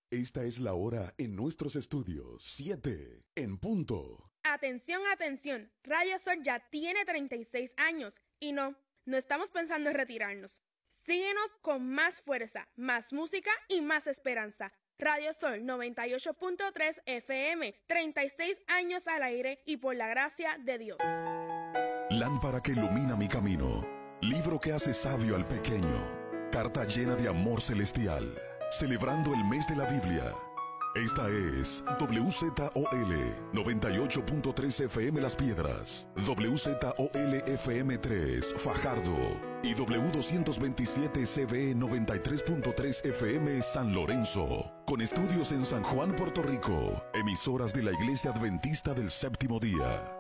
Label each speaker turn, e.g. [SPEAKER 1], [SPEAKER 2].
[SPEAKER 1] Esta es la hora en nuestros estudios, 7 en punto.
[SPEAKER 2] Atención, atención, Radio Sol ya tiene 36 años y no estamos pensando en retirarnos. Síguenos con más fuerza, más música y más esperanza. Radio Sol 98.3 FM, 36 años al aire y por la gracia de Dios.
[SPEAKER 1] Lámpara que ilumina mi camino, libro que hace sabio al pequeño, carta llena de amor celestial, celebrando el mes de la Biblia. Esta es WZOL 98.3 FM Las Piedras, WZOL FM 3 Fajardo y W227 CB 93.3 FM San Lorenzo, con estudios en San Juan, Puerto Rico, emisoras de la Iglesia Adventista del Séptimo Día.